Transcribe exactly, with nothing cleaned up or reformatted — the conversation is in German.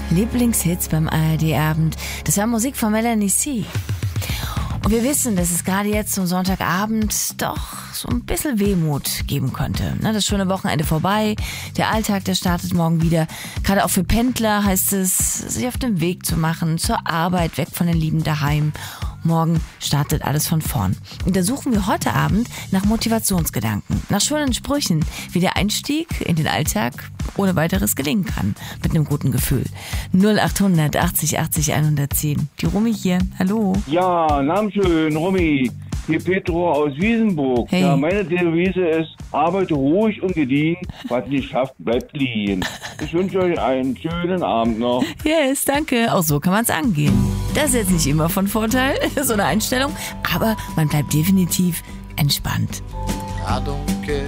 Lieblingshits beim A R D-Abend. Das war Musik von Melanie C. Und wir wissen, dass es gerade jetzt zum Sonntagabend doch so ein bisschen Wehmut geben könnte. Das schöne Wochenende vorbei, der Alltag, der startet morgen wieder. Gerade auch für Pendler heißt es, sich auf den Weg zu machen, zur Arbeit, weg von den Lieben daheim. Morgen startet alles von vorn. Und da suchen wir heute Abend nach Motivationsgedanken, nach schönen Sprüchen, wie der Einstieg in den Alltag ohne weiteres gelingen kann, mit einem guten Gefühl. null achthundert achtzig achtzig hundertzehn. Die Romy hier, hallo. Ja, Namensschön, Romy. Hier Petro aus Wiesenburg. Hey. Ja, meine Devise ist, arbeite ruhig und gediegen, was nicht schafft, bleibt liegen. Ich wünsche euch einen schönen Abend noch. Yes, danke. Auch so kann man es angehen. Das ist jetzt nicht immer von Vorteil, so eine Einstellung, aber man bleibt definitiv entspannt. Ladung